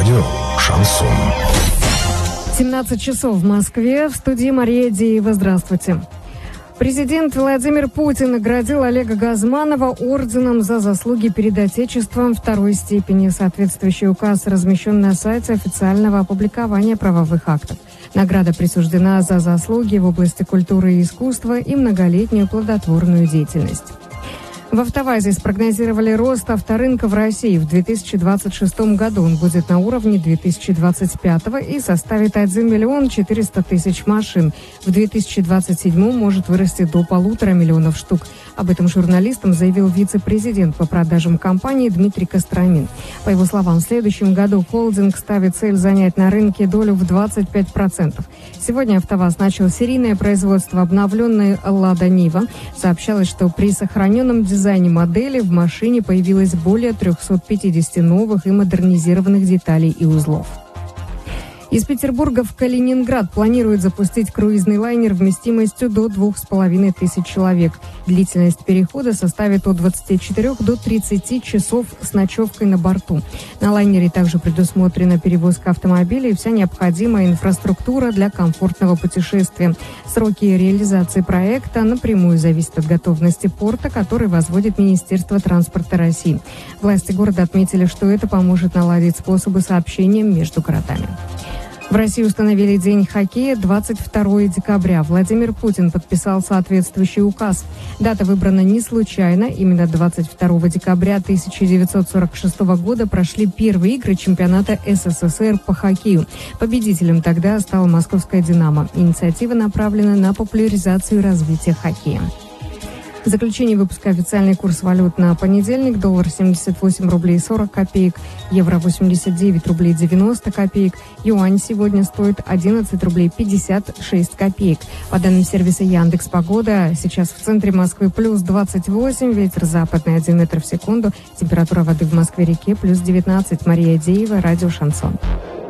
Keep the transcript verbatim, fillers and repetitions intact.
Радио «Шансон». семнадцать часов в Москве. В студии Мария Деева. Здравствуйте. Президент Владимир Путин наградил Олега Газманова орденом за заслуги перед Отечеством второй степени. Соответствующий указ размещен на сайте официального опубликования правовых актов. Награда присуждена за заслуги в области культуры и искусства и многолетнюю плодотворную деятельность. В «АвтоВАЗе» спрогнозировали рост авторынка в России. В две тысячи двадцать шестом году он будет на уровне две тысячи двадцать пятого и составит один миллион четыреста тысяч машин. В две тысячи двадцать седьмом может вырасти до полутора миллионов штук. Об этом журналистам заявил вице-президент по продажам компании Дмитрий Костромин. По его словам, в следующем году холдинг ставит цель занять на рынке долю в двадцать пять процентов. Сегодня «АвтоВАЗ» начал серийное производство обновленной «Лада Нива». Сообщалось, что при сохраненном дизайне модели в машине появилось более трехсот пятидесяти новых и модернизированных деталей и узлов. Из Петербурга в Калининград планируют запустить круизный лайнер вместимостью до двух с половиной тысяч человек. Длительность перехода составит от двадцати четырёх до тридцати часов с ночевкой на борту. На лайнере также предусмотрена перевозка автомобилей и вся необходимая инфраструктура для комфортного путешествия. Сроки реализации проекта напрямую зависят от готовности порта, который возводит Министерство транспорта России. Власти города отметили, что это поможет наладить способы сообщения между городами. В России установили День хоккея двадцать второго декабря. Владимир Путин подписал соответствующий указ. Дата выбрана не случайно. Именно двадцать второго декабря тысяча девятьсот сорок шестого года прошли первые игры чемпионата СССР по хоккею. Победителем тогда стала московская «Динамо». Инициатива направлена на популяризацию и развитие хоккея. В заключении выпуска официальный курс валют на понедельник. Доллар семьдесят восемь рублей сорок копеек, евро восемьдесят девять рублей девяносто копеек, юань сегодня стоит одиннадцать рублей пятьдесят шесть копеек. По данным сервиса Яндекс.Погода, сейчас в центре Москвы плюс двадцать восемь, ветер западный один метр в секунду, температура воды в Москве-реке плюс девятнадцать. Мария Деева, радио «Шансон».